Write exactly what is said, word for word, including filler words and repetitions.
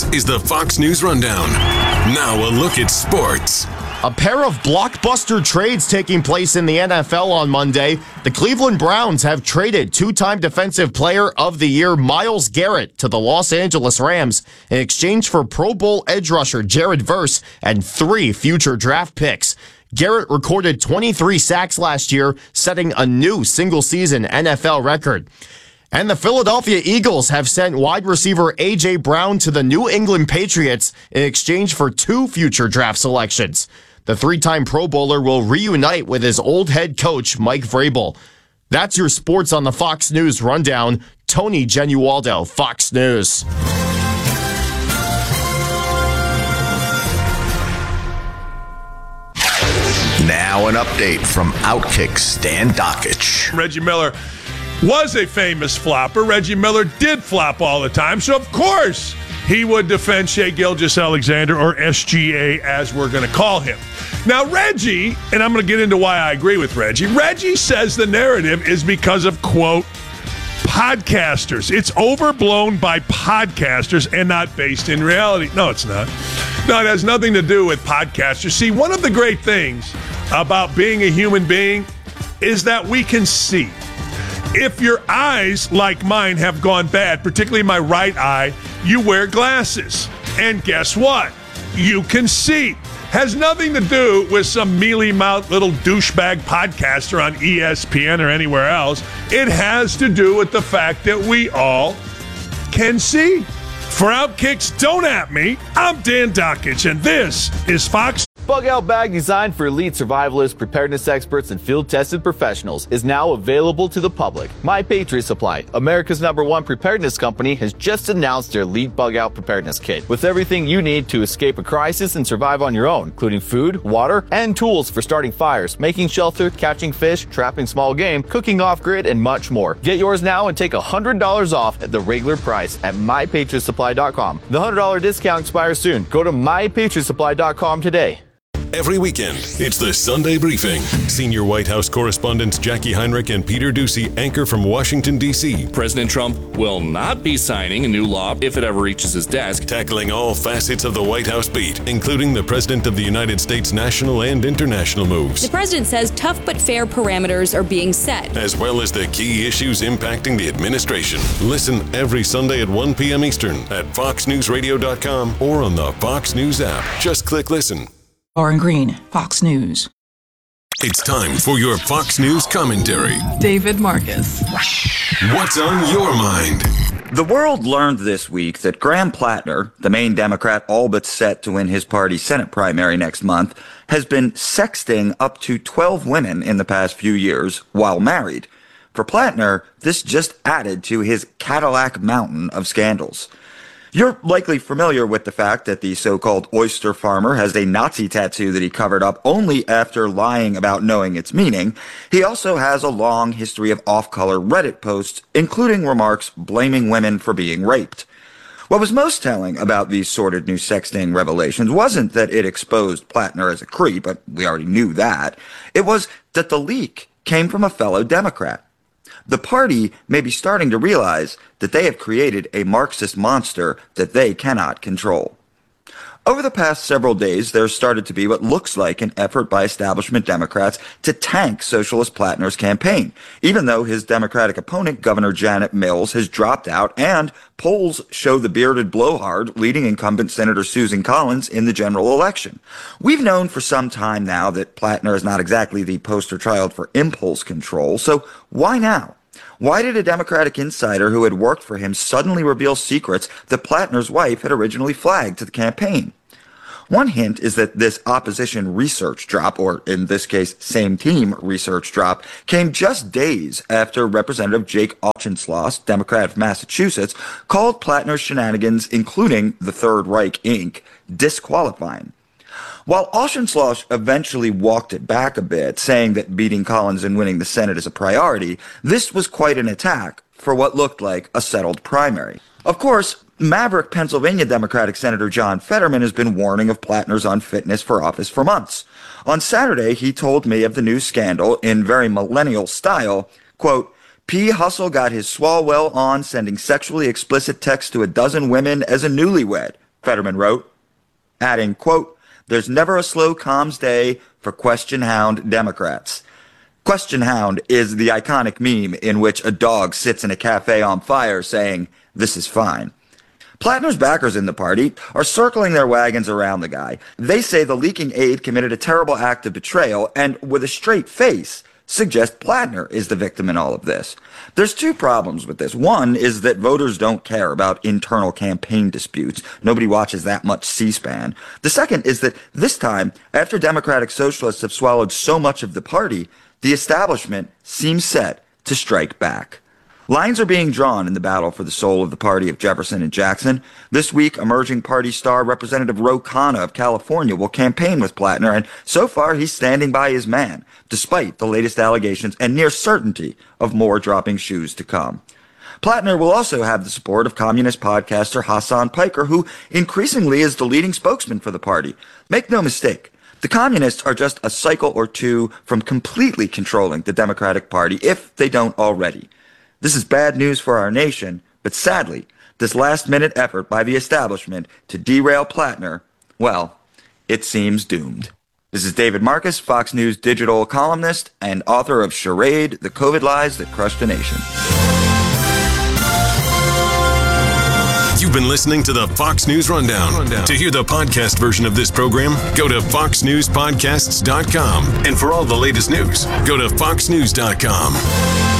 is the Fox News Rundown. Now a look at sports. A pair of blockbuster trades taking place in the N F L on Monday. The Cleveland Browns have traded two-time Defensive Player of the Year Myles Garrett to the Los Angeles Rams in exchange for Pro Bowl edge rusher Jared Verse and three future draft picks. Garrett recorded twenty-three sacks last year, setting a new single-season N F L record. And the Philadelphia Eagles have sent wide receiver A J. Brown to the New England Patriots in exchange for two future draft selections. The three-time Pro Bowler will reunite with his old head coach, Mike Vrabel. That's your sports on the Fox News Rundown. Tony Genualdo, Fox News. Now an update from Outkick Stan Dockich. Reggie Miller was a famous flopper. Reggie Miller did flop all the time, so of course he would defend Shai Gilgeous-Alexander, or S G A as we're going to call him. Now Reggie, and I'm going to get into why I agree with Reggie, Reggie says the narrative is because of, quote, podcasters. It's overblown by podcasters and not based in reality. No, it's not. No, it has nothing to do with podcasters. See, one of the great things about being a human being is that we can see. If your eyes, like mine, have gone bad, particularly my right eye, you wear glasses. And guess what? You can see. Has nothing to do with some mealy-mouthed little douchebag podcaster on E S P N or anywhere else. It has to do with the fact that we all can see. For Outkicks, don't at me. I'm Dan Dockich, and this is Fox. Bug Out Bag, designed for elite survivalists, preparedness experts, and field-tested professionals, is now available to the public. My Patriot Supply, America's number one preparedness company, has just announced their Elite Bug Out Preparedness Kit, with everything you need to escape a crisis and survive on your own, including food, water, and tools for starting fires, making shelter, catching fish, trapping small game, cooking off-grid, and much more. Get yours now and take one hundred dollars off at the regular price at my patriot supply dot com. The one hundred dollars discount expires soon. Go to my patriot supply dot com today. Every weekend, it's the Sunday Briefing. Senior White House correspondents Jackie Heinrich and Peter Doocy anchor from Washington, D C President Trump will not be signing a new law if it ever reaches his desk. Tackling all facets of the White House beat, including the President of the United States' national and international moves. The president says tough but fair parameters are being set, as well as the key issues impacting the administration. Listen every Sunday at one p.m. Eastern at fox news radio dot com or on the Fox News app. Just click listen. Oren Green, Fox News. It's time for your Fox News commentary. David Marcus. What's on your mind? The world learned this week that Graham Plattner, the Maine Democrat all but set to win his party's Senate primary next month, has been sexting up to twelve women in the past few years while married. For Plattner, this just added to his Cadillac mountain of scandals. You're likely familiar with the fact that the so-called oyster farmer has a Nazi tattoo that he covered up only after lying about knowing its meaning. He also has a long history of off-color Reddit posts, including remarks blaming women for being raped. What was most telling about these sordid new sexting revelations wasn't that it exposed Plattner as a creep, but we already knew that. It was that the leak came from a fellow Democrat. The party may be starting to realize that they have created a Marxist monster that they cannot control. Over the past several days, there's started to be what looks like an effort by establishment Democrats to tank Socialist Plattner's campaign, even though his Democratic opponent, Governor Janet Mills, has dropped out, and polls show the bearded blowhard leading incumbent Senator Susan Collins in the general election. We've known for some time now that Plattner is not exactly the poster child for impulse control, so why now? Why did a Democratic insider who had worked for him suddenly reveal secrets that Plattner's wife had originally flagged to the campaign? One hint is that this opposition research drop, or in this case, same team research drop, came just days after Representative Jake Auchincloss, Democrat of Massachusetts, called Plattner's shenanigans, including the Third Reich Incorporated, disqualifying. While Auchincloss eventually walked it back a bit, saying that beating Collins and winning the Senate is a priority, this was quite an attack for what looked like a settled primary. Of course, maverick Pennsylvania Democratic Senator John Fetterman has been warning of Plattner's unfitness for office for months. On Saturday, he told me of the new scandal in very millennial style, quote, P. Hustle got his Swalwell on sending sexually explicit texts to a dozen women as a newlywed, Fetterman wrote, adding, quote, "There's never a slow comms day for question hound Democrats." Question hound is the iconic meme in which a dog sits in a cafe on fire saying, "This is fine." Plattner's backers in the party are circling their wagons around the guy. They say the leaking aide committed a terrible act of betrayal and, with a straight face, suggest Plattner is the victim in all of this. There's two problems with this. One is that voters don't care about internal campaign disputes. Nobody watches that much C-SPAN. The second is that this time, after Democratic Socialists have swallowed so much of the party, the establishment seems set to strike back. Lines are being drawn in the battle for the soul of the party of Jefferson and Jackson. This week, emerging party star Representative Ro Khanna of California will campaign with Plattner, and so far he's standing by his man, despite the latest allegations and near certainty of more dropping shoes to come. Plattner will also have the support of communist podcaster Hassan Piker, who increasingly is the leading spokesman for the party. Make no mistake, the communists are just a cycle or two from completely controlling the Democratic Party, if they don't already. This is bad news for our nation, but sadly, this last-minute effort by the establishment to derail Plattner, well, it seems doomed. This is David Marcus, Fox News digital columnist and author of Charade, The COVID Lies That Crushed a Nation. You've been listening to the Fox News Rundown. Rundown. To hear the podcast version of this program, go to fox news podcasts dot com. And for all the latest news, go to fox news dot com.